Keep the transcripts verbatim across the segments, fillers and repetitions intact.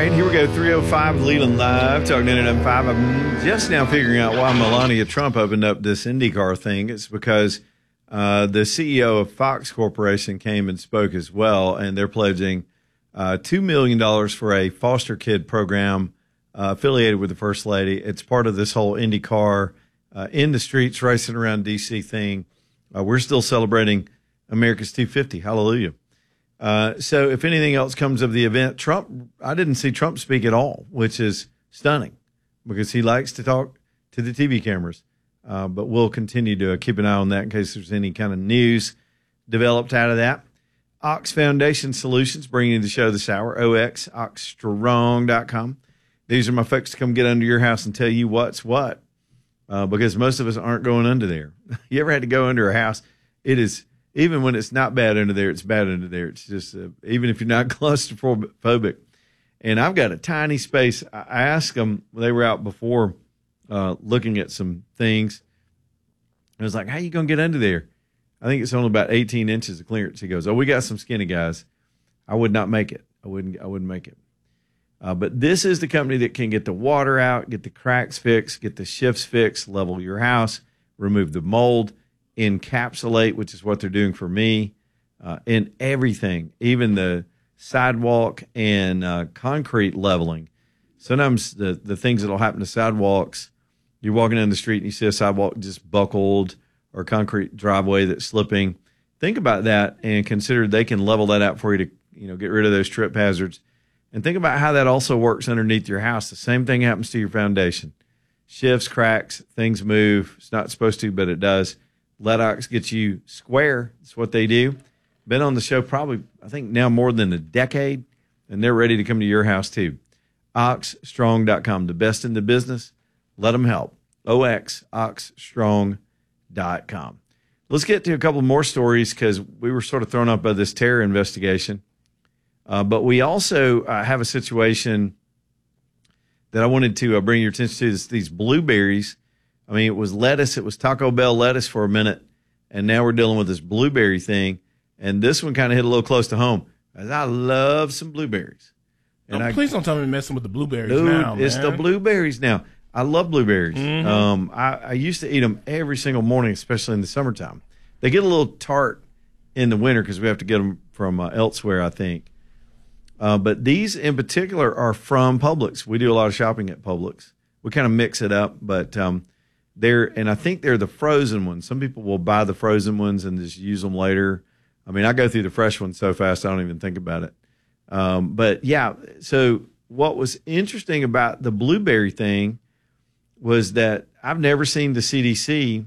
right, here we go. three oh five Leland Live, talking to ninety-nine point five. I'm just now figuring out why Melania Trump opened up this IndyCar thing. It's because uh, the C E O of Fox Corporation came and spoke as well, and they're pledging uh, two million dollars for a foster kid program uh, affiliated with the First Lady. It's part of this whole IndyCar uh, in the streets, racing around D C thing. Uh, we're still celebrating America's two fifty. Hallelujah. Uh, so if anything else comes of the event, Trump, I didn't see Trump speak at all, which is stunning because he likes to talk to the T V cameras. Uh, but we'll continue to keep an eye on that in case there's any kind of news developed out of that. Ox Foundation Solutions bringing you the show this hour, O X, ox strong dot com. These are my folks to come get under your house and tell you what's what, uh, because most of us aren't going under there. You ever had to go under a house? It is... Even when it's not bad under there, it's bad under there. It's just, uh, even if you're not claustrophobic. And I've got a tiny space. I asked them, they were out before uh, looking at some things. I was like, how you going to get under there? I think it's only about eighteen inches of clearance. He goes, oh, we got some skinny guys. I would not make it. I wouldn't, I wouldn't make it. Uh, but this is the company that can get the water out, get the cracks fixed, get the shifts fixed, level your house, remove the mold, encapsulate, which is what they're doing for me, uh, in everything, even the sidewalk and uh, concrete leveling. Sometimes the, the things that will happen to sidewalks, you're walking down the street and you see a sidewalk just buckled or a concrete driveway that's slipping. Think about that and consider they can level that out for you to, you know, get rid of those trip hazards. And think about how that also works underneath your house. The same thing happens to your foundation. Shifts, cracks, things move. It's not supposed to, but it does. Let Ox get you square. That's what they do. Been on the show probably, I think, now more than a decade, and they're ready to come to your house, too. ox strong dot com, the best in the business. Let them help. O X, ox strong dot com. Let's get to a couple more stories because we were sort of thrown up by this terror investigation. Uh, but we also uh, have a situation that I wanted to uh, bring your attention to, is these blueberries. I mean, it was lettuce. It was Taco Bell lettuce for a minute, and now we're dealing with this blueberry thing. And this one kind of hit a little close to home, as I love some blueberries. And no, I, please don't tell me messing with the blueberries dude, now, man. It's the blueberries now. I love blueberries. Mm-hmm. Um, I, I used to eat them every single morning, especially in the summertime. They get a little tart in the winter because we have to get them from uh, elsewhere, I think. Uh, but these in particular are from Publix. We do a lot of shopping at Publix. We kind of mix it up, but um, they're, and I think they're the frozen ones. Some people will buy the frozen ones and just use them later. I mean, I go through the fresh ones so fast I don't even think about it. Um, but yeah, so what was interesting about the blueberry thing was that I've never seen the C D C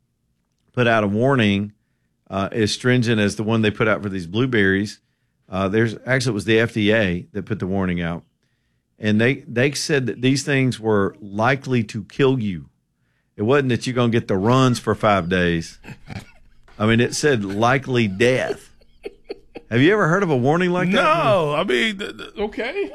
put out a warning uh, as stringent as the one they put out for these blueberries. Uh, there's actually, it was the F D A that put the warning out. And they, they said that these things were likely to kill you. It wasn't that you're going to get the runs for five days. I mean, it said likely death. Have you ever heard of a warning like that? No, I mean, th- th- okay.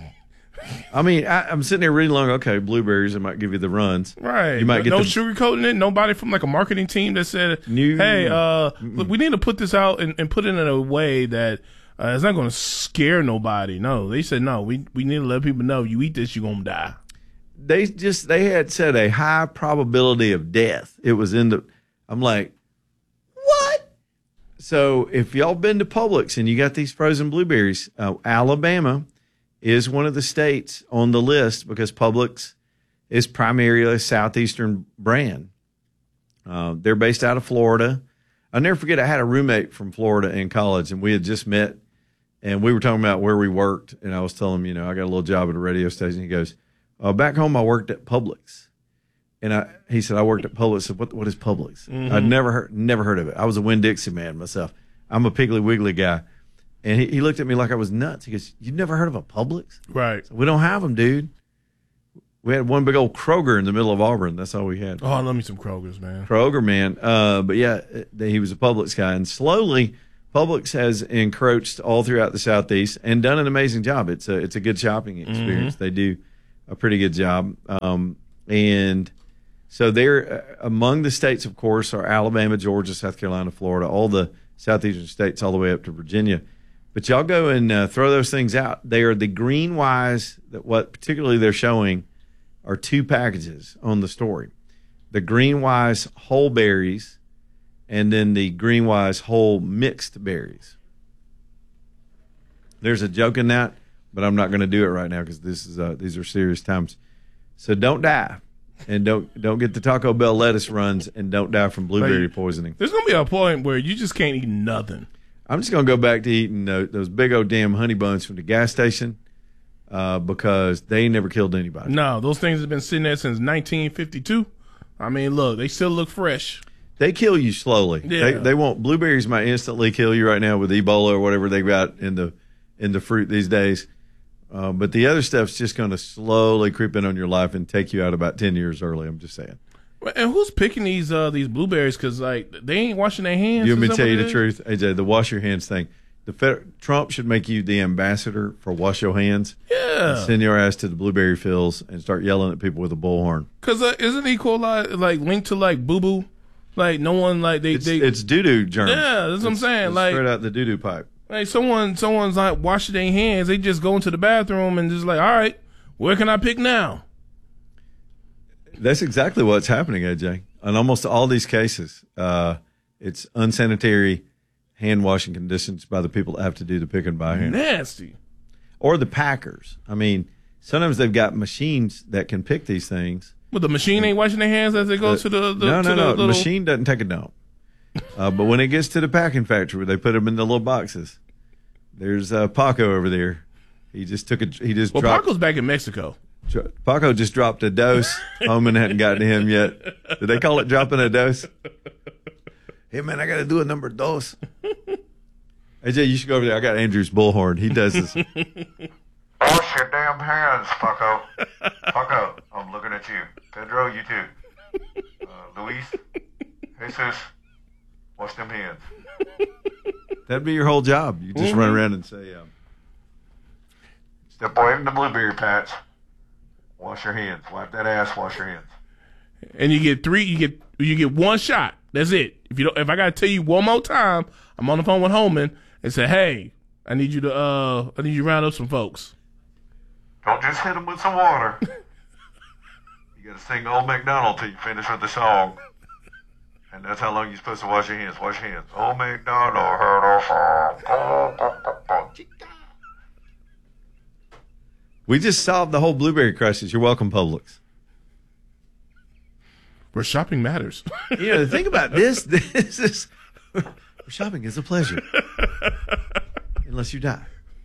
I mean, I, I'm sitting there reading along, okay, blueberries, it might give you the runs. Right. You might get no the, sugarcoating it. Nobody from like a marketing team that said, New, hey, uh, look, we need to put this out and, and put it in a way that uh, it's not going to scare nobody. No, they said, no, we, we need to let people know you eat this, you're going to die. They just, they had said a high probability of death. It was in the, I'm like, what? So if y'all been to Publix and you got these frozen blueberries, uh, Alabama is one of the states on the list because Publix is primarily a southeastern brand. Uh, they're based out of Florida. I'll never forget, I had a roommate from Florida in college, and we had just met, and we were talking about where we worked, and I was telling him, you know, I got a little job at a radio station. He goes, uh, back home I worked at Publix. And I, he said, I worked at Publix. I said, what, what is Publix? Mm-hmm. I'd never heard, never heard of it. I was a Winn-Dixie man myself. I'm a Piggly Wiggly guy. And he, he looked at me like I was nuts. He goes, you've never heard of a Publix? Right. So we don't have them, dude. We had one big old Kroger in the middle of Auburn. That's all we had. Oh, I love me some Krogers, man. Kroger, man. Uh, but yeah, he was a Publix guy. And slowly, Publix has encroached all throughout the Southeast and done an amazing job. It's a, it's a good shopping experience. Mm-hmm. They do a pretty good job. Um, and so they're uh, among the states, of course, are Alabama, Georgia, South Carolina, Florida, all the southeastern states all the way up to Virginia. But y'all go and uh, throw those things out. They are the Green Wise, that what particularly they're showing are two packages on the story. The Green Wise whole berries and then the Green Wise whole mixed berries. There's a joke in that, but I'm not going to do it right now because this is uh, these are serious times. So don't die. And don't don't get the Taco Bell lettuce runs and don't die from blueberry like, poisoning. There's going to be a point where you just can't eat nothing. I'm just going to go back to eating those, those big old damn honey buns from the gas station uh, because they never killed anybody. No, those things have been sitting there since nineteen fifty-two. I mean, look, they still look fresh. They kill you slowly. Yeah. They, they won't. Blueberries might instantly kill you right now with Ebola or whatever they've got in the in the fruit these days. Uh, but the other stuff's just going to slowly creep in on your life and take you out about ten years early. I'm just saying. And who's picking these uh, these blueberries? Because like they ain't washing their hands. You want me to tell you the truth, A J? The wash your hands thing. The Fed, Trump should make you the ambassador for wash your hands. Yeah. And send your ass to the blueberry fields and start yelling at people with a bullhorn. Because uh, isn't E. coli like linked to like boo boo? Like no one like they it's, they it's doo doo germs. Yeah, that's what I'm saying. It's like straight out the doo doo pipe. Like someone someone's like washing their hands. They just go into the bathroom and just like, all right, where can I pick now? That's exactly what's happening, A J. In almost all these cases, uh, it's unsanitary hand washing conditions by the people that have to do the picking by hand. Nasty. Or the packers. I mean, sometimes they've got machines that can pick these things. But the machine ain't washing their hands as they go uh, to the, the no, to no, the no. little... The machine doesn't take a dump. Uh, but when it gets to the packing factory, they put them in the little boxes. There's uh, Paco over there. He just took a. He just well, dropped. Paco's back in Mexico. Paco just dropped a dose. Holman hadn't gotten to him yet. Did they call it dropping a dose? Hey, man, I got to do a number dose. A J, you should go over there. I got Andrew's bullhorn. He does this. Wash your damn hands, Paco. Paco, I'm looking at you. Pedro, you too. Uh, Luis, Jesus, wash them hands. That'd be your whole job. You just mm-hmm. run around and say, um, step away from the blueberry patch. Wash your hands. Wipe that ass. Wash your hands. And you get three. You get you get one shot. That's it. If you don't, if I gotta tell you one more time, I'm on the phone with Holman and say, "Hey, I need you to uh, I need you to round up some folks." Don't just hit them with some water. You gotta sing Old MacDonald till you finish with the song, and that's how long you're supposed to wash your hands. Wash your hands. Old MacDonald heard a song. We just solved the whole blueberry crisis. You're welcome, Publix. Where shopping matters. You know, the thing about this, this is shopping is a pleasure, unless you die.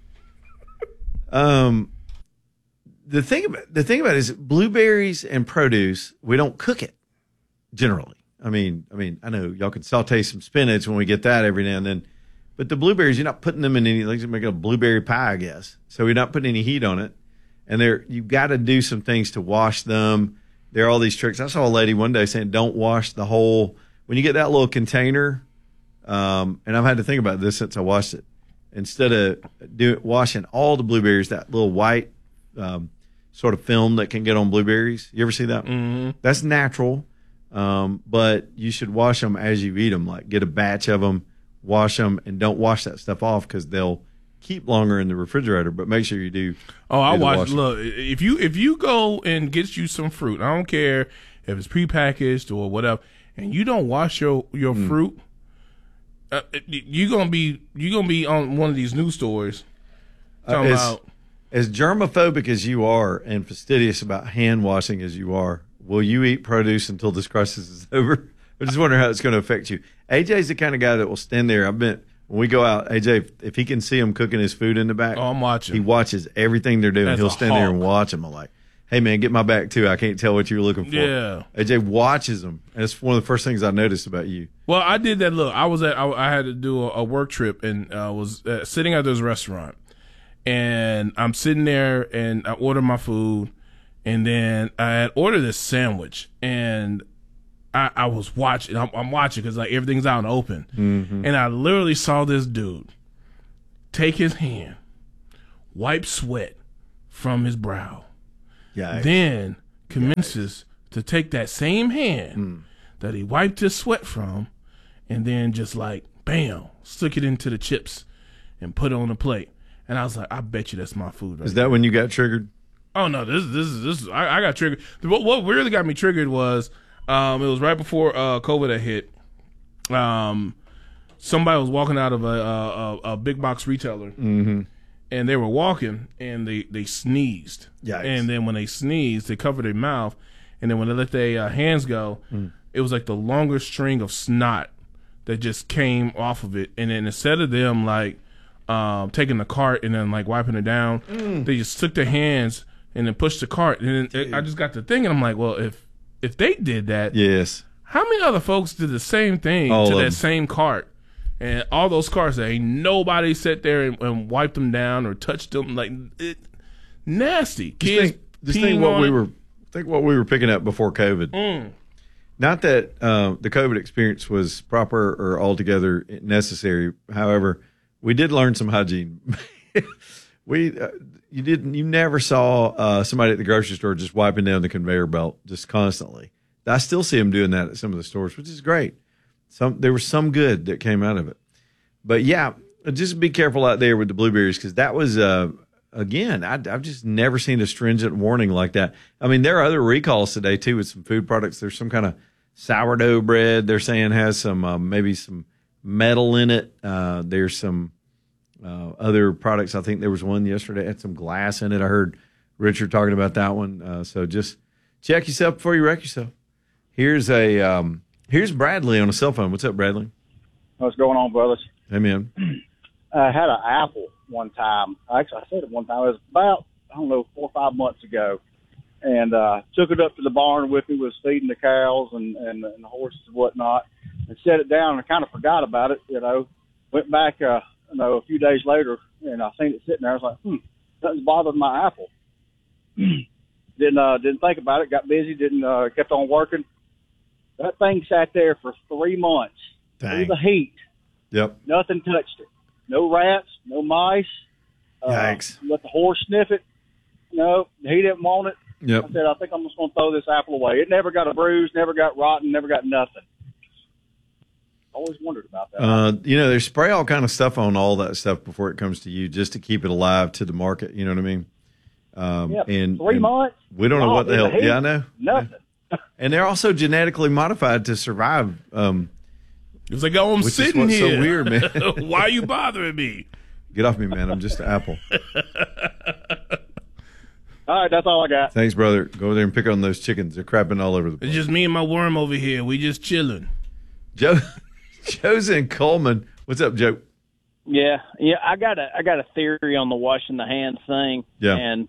Um, the thing about the thing about it is blueberries and produce. We don't cook it generally. I mean, I mean, I know y'all can saute some spinach when we get that every now and then, but the blueberries, you're not putting them in any. Like, make a blueberry pie, I guess. So you're not putting any heat on it. And there, you've got to do some things to wash them. There are all these tricks. I saw a lady one day saying, "Don't wash the whole." When you get that little container, um, and I've had to think about this since I washed it. Instead of do, washing all the blueberries, that little white um, sort of film that can get on blueberries. You ever see that? Mm-hmm. That's natural, um, but you should wash them as you eat them. Like get a batch of them, wash them, and don't wash that stuff off because they'll keep longer in the refrigerator, but make sure you do. Oh, I watch. Washing. Look, if you if you go and get you some fruit, I don't care if it's prepackaged or whatever, and you don't wash your your mm. fruit, uh, you gonna be you gonna be on one of these news stories talking uh, as, about. As germophobic as you are and fastidious about hand washing as you are, will you eat produce until this crisis is over? I just wonder how it's going to affect you. A J's the kind of guy that will stand there. I've been. When we go out, A J, if, if he can see him cooking his food in the back, oh, I'm watching. He watches everything they're doing. That's He'll stand hawk. there and watch them. I'm like, hey, man, get my back, too. I can't tell what you're looking for. Yeah. A J watches them. And it's one of the first things I noticed about you. Well, I did that. Look, I was at, I, I had to do a, a work trip and I uh, was uh, sitting at this restaurant. And I'm sitting there and I ordered my food. And then I had ordered this sandwich. And I, I was watching. I'm, I'm watching because like everything's out and open. Mm-hmm. And I literally saw this dude take his hand, wipe sweat from his brow, Yikes. then commences Yikes. to take that same hand mm. that he wiped his sweat from, and then just like bam, stick it into the chips and put it on the plate. And I was like, I bet you that's my food. Right is that there. when you got triggered? Oh no, this this is this is I, I got triggered. What, what really got me triggered was um, it was right before uh, COVID had hit. Um, somebody was walking out of a a, a big box retailer, mm-hmm. and they were walking, and they they sneezed. Yikes. And then when they sneezed, they covered their mouth, and then when they let their uh, hands go, mm. it was like the longest string of snot that just came off of it. And then instead of them like um, taking the cart and then like wiping it down, mm. they just took their hands and then pushed the cart. And then I just got to thinking, I'm like, well, if if they did that, yes, how many other folks did the same thing all to that them. same cart? And all those carts, that ain't nobody sat there and, and wiped them down or touched them. Like it, nasty. Kids, just think, just think what we were think what we were picking up before COVID. Mm. Not that uh, the COVID experience was proper or altogether necessary. However, we did learn some hygiene. we uh, you didn't you never saw uh, somebody at the grocery store just wiping down the conveyor belt just constantly. I still see them doing that at some of the stores, which is great. Some there was some good that came out of it. But yeah, just be careful out there with the blueberries, because that was uh, again, I, I've just never seen a stringent warning like that. I mean, there are other recalls today too with some food products. There's some kind of sourdough bread they're saying has some uh, maybe some metal in it. Uh, there's some uh, other products. I think there was one yesterday that had some glass in it. I heard Richard talking about that one. Uh, so just check yourself before you wreck yourself. Here's a um, here's Bradley on a cell phone. What's up, Bradley? What's going on, brothers? Hey, man. I had an apple one time. Actually, I said it one time. It was about, I don't know, four or five months ago. And uh, took it up to the barn with me, was feeding the cows and, and, and the horses and whatnot, and set it down, and I kind of forgot about it, you know. Went back, uh, you know, a few days later, and I seen it sitting there. I was like, hmm, nothing's bothered my apple. didn't uh, didn't think about it, got busy, didn't uh, kept on working. That thing sat there for three months. Dang. Through the heat. Yep. Nothing touched it. No rats, no mice. Uh, Yikes. Let the horse sniff it. No, he didn't want it. Yep. I said, I think I'm just going to throw this apple away. It never got a bruise, never got rotten, never got nothing. Always wondered about that. Uh, you know, they spray all kind of stuff on all that stuff before it comes to you just to keep it alive to the market. You know what I mean? Um, yep. and, Three and months. We don't know oh, what the hell. The yeah, I know. Nothing. And they're also genetically modified to survive. Um, it was like, oh, I'm which sitting is what's here. So weird, man. Why are you bothering me? Get off me, man. I'm just an apple. All right, that's all I got. Thanks, brother. Go over there and pick on those chickens. They're crapping all over the place. It's just me and my worm over here. We just chilling. Joe, Joe's in Coleman. What's up, Joe? Yeah, yeah. I got a I got a theory on the washing the hands thing. Yeah. And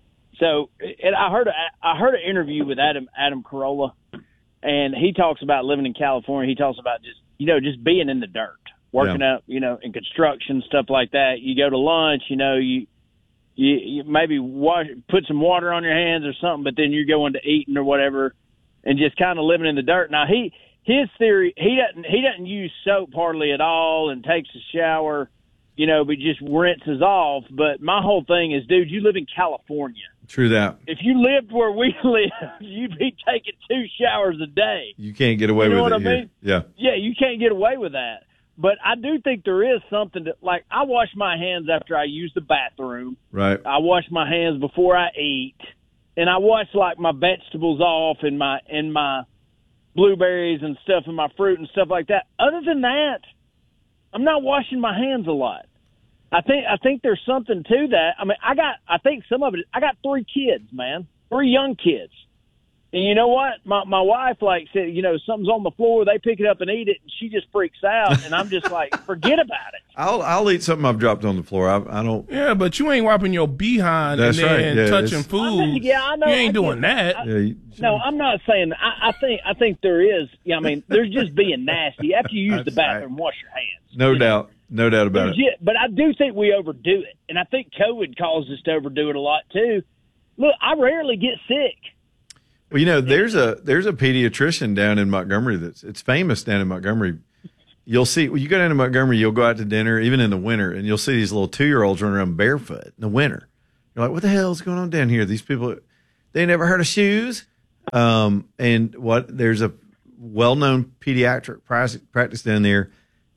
so, and I heard a, I heard an interview with Adam Adam Carolla, and he talks about living in California. He talks about just you know just being in the dirt, working Yeah. up, you know, in construction stuff like that. You go to lunch, you know, you you, you maybe wash, put some water on your hands or something, but then you're going to eating or whatever, and just kind of living in the dirt. Now he his theory he doesn't he doesn't use soap hardly at all and takes a shower, you know, but just rinses off. But my whole thing is, dude, you live in California. True that. If you lived where we live, you'd be taking two showers a day. You can't get away You know with what it I here. mean? Yeah. Yeah, you can't get away with that. But I do think there is something that, like, I wash my hands after I use the bathroom. Right. I wash my hands before I eat, and I wash like my vegetables off and my and my blueberries and stuff and my fruit and stuff like that. Other than that, I'm not washing my hands a lot. I think I think there's something to that. I mean, I got I think some of it. I got three kids, man, three young kids, and you know what? My my wife like said, you know, something's on the floor. They pick it up and eat it, and she just freaks out. And I'm just like, forget about it. I'll I'll eat something I've dropped on the floor. I, I don't. Yeah, but you ain't wiping your behind That's and then right. Yeah, touching it's- food. I mean, yeah, I know. You ain't I doing get- that. I- Yeah, you, No, I'm not saying that. I, I think I think there is. Yeah, I mean, there's just being nasty after you use the That's right. bathroom. Wash your hands. no You know? doubt, no doubt about it. Legit, but I do think we overdo it, and I think COVID caused us to overdo it a lot too. Look, I rarely get sick. Well, you know, there's a there's a pediatrician down in Montgomery that's it's famous down in Montgomery. You'll see when you go down to Montgomery, you'll go out to dinner, even in the winter, and you'll see these little two year olds running around barefoot in the winter. You're like, what the hell is going on down here? These people, they never heard of shoes. Um, and what there's a well known pediatric practice down there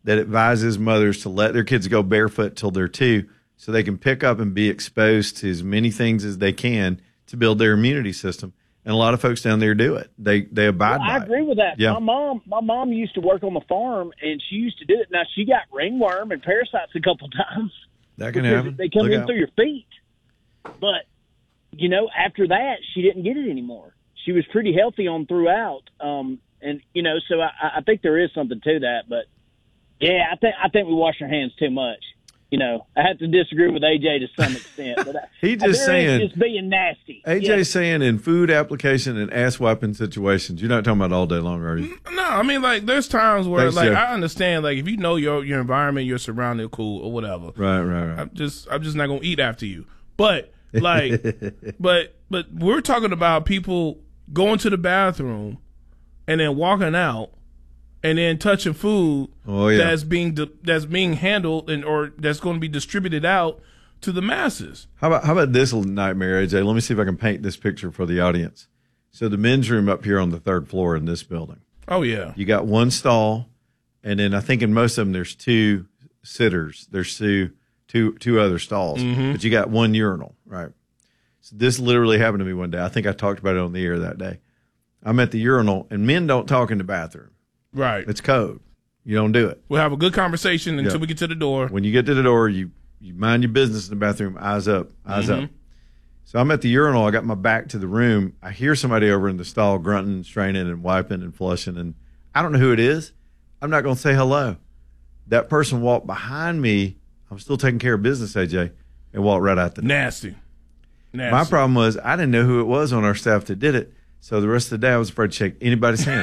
that advises mothers to let their kids go barefoot till they're two so they can pick up and be exposed to as many things as they can to build their immunity system. And a lot of folks down there do it. They they abide well, by I agree it. with that. Yeah. My mom my mom used to work on the farm, and she used to do it. Now, she got ringworm and parasites a couple times. That can because happen. They come Look in out. through your feet. But, you know, after that, she didn't get it anymore. She was pretty healthy on throughout. Um, and, you know, so I, I think there is something to that. But, yeah, I think I think we wash our hands too much. You know, I have to disagree with A J to some extent. But I, He just there saying- is just being nasty. A J's Yeah. saying in food application and ass wiping situations, you're not talking about all day long, are you? No, I mean, like, there's times where, Thanks, like, Jeff. I understand, like, if you know your your environment, your surrounding, cool or whatever. Right, right, right. I'm just, I'm just not gonna eat after you. But like, but but we're talking about people going to the bathroom and then walking out and then touching food Oh, yeah. that's being di- that's being handled and or that's going to be distributed out to the masses. How about how about this little nightmare, A J? Let me see if I can paint this picture for the audience. So the men's room up here on the third floor in this building. Oh yeah, You got one stall, and then I think in most of them there's two sitters. There's two two two other stalls, but you got one urinal, right? So this literally happened to me one day. I think I talked about it on the air that day. I'm at the urinal, and men don't talk in the bathroom. right. It's code. You don't do it. We'll have a good conversation until Yeah. we get to the door. When you get to the door, you you mind your business in the bathroom, eyes up, eyes up. So I'm at the urinal. I got my back to the room. I hear somebody over in the stall grunting, straining, and wiping and flushing, and I don't know who it is. I'm not going to say hello. That person walked behind me. I'm still taking care of business, A J, and walked right out the door. Nasty. Nasty. My problem was I didn't know who it was on our staff that did it. So the rest of the day I was afraid to shake anybody's hand.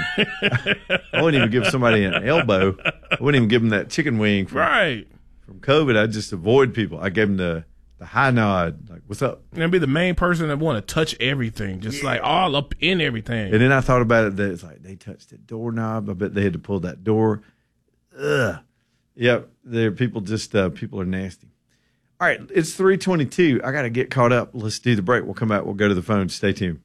I wouldn't even give somebody an elbow. I wouldn't even give them that chicken wing from, Right. from COVID. I just avoid people. I gave them the, the high nod, like, what's up? And be the main person that want to touch everything, just like all up in everything. And then I thought about it that it's like they touched the doorknob. I bet they had to pull that door. Ugh. Yep. There people just uh, people are nasty. All right, it's three twenty-two. I got to get caught up. Let's do the break. We'll come back. We'll go to the phone. Stay tuned.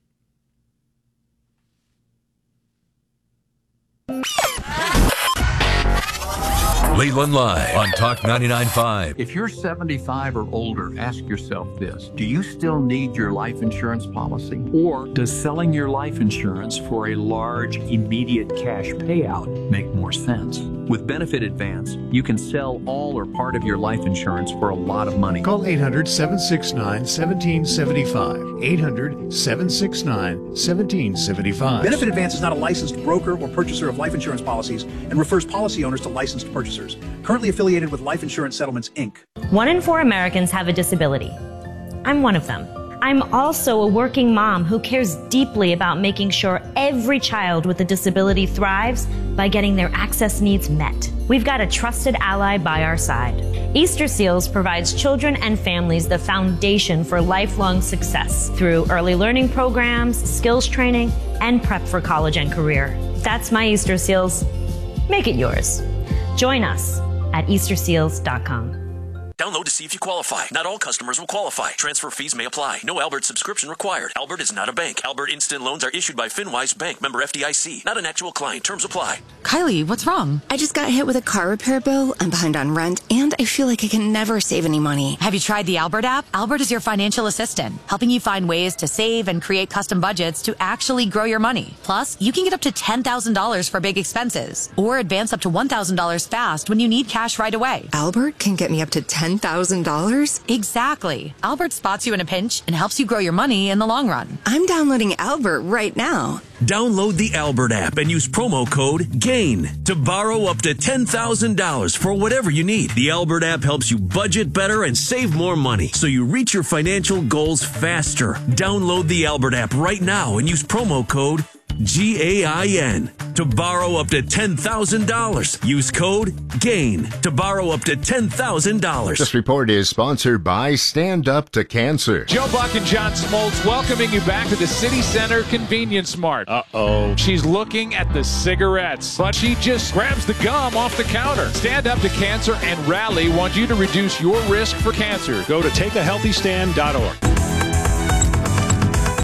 Leland Live on Talk ninety-nine point five. If you're seventy-five or older, ask yourself this. Do you still need your life insurance policy? Or does selling your life insurance for a large, immediate cash payout make more sense? With Benefit Advance, you can sell all or part of your life insurance for a lot of money. Call eight hundred, seven six nine, one seven seven five. eight hundred, seven six nine, one seven seven five. Benefit Advance is not a licensed broker or purchaser of life insurance policies and refers policy owners to licensed purchasers. Currently affiliated with Life Insurance Settlements, Incorporated. One in four Americans have a disability. I'm one of them. I'm also a working mom who cares deeply about making sure every child with a disability thrives by getting their access needs met. We've got a trusted ally by our side. Easter Seals provides children and families the foundation for lifelong success through early learning programs, skills training, and prep for college and career. That's my Easter Seals. Make it yours. Join us at easter seals dot com. Download to see if you qualify. Not all customers will qualify. Transfer fees may apply. No Albert subscription required. Albert is not a bank. Albert Instant Loans are issued by FinWise Bank, member F D I C. Not an actual client. Terms apply. Kylie, what's wrong? I just got hit with a car repair bill. I'm behind on rent, and I feel like I can never save any money. Have you tried the Albert app? Albert is your financial assistant, helping you find ways to save and create custom budgets to actually grow your money. Plus, you can get up to ten thousand dollars for big expenses, or advance up to one thousand dollars fast when you need cash right away. Albert can get me up to ten thousand dollars? Exactly. Albert spots you in a pinch and helps you grow your money in the long run. I'm downloading Albert right now. Download the Albert app and use promo code GAIN to borrow up to ten thousand dollars for whatever you need. The Albert app helps you budget better and save more money so you reach your financial goals faster. Download the Albert app right now and use promo code G A I N to borrow up to ten thousand dollars. Use code GAIN to borrow up to ten thousand dollars. This report is sponsored by Stand Up to Cancer. Joe Buck and John Smoltz welcoming you back to the City Center Convenience Mart. Uh-oh. She's looking at the cigarettes, but she just grabs the gum off the counter. Stand Up to Cancer and Rally want you to reduce your risk for cancer. Go to take a healthy stand dot org.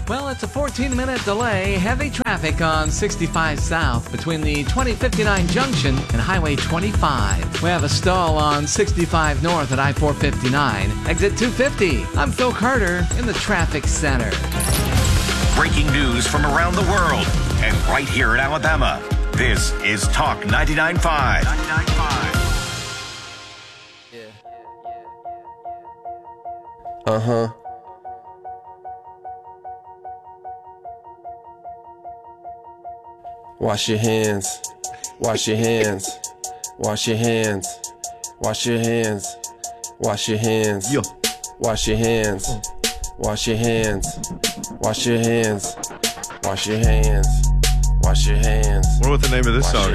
Well, it's a fourteen minute delay. Heavy traffic on sixty-five South between the twenty fifty-nine junction and Highway twenty-five. We have a stall on sixty-five North at I four fifty-nine, exit two fifty. I'm Phil Carter in the traffic center. Breaking news from around the world and right here in Alabama. This is Talk ninety-nine point five. ninety-nine point five. Uh-huh. Wash your hands. Wash your hands. Wash your hands. Wash your hands. Wash your hands. Yo. Wash your hands. Wash your hands. Wash your hands. Wash your hands. Wash your hands. I wonder what the name of this song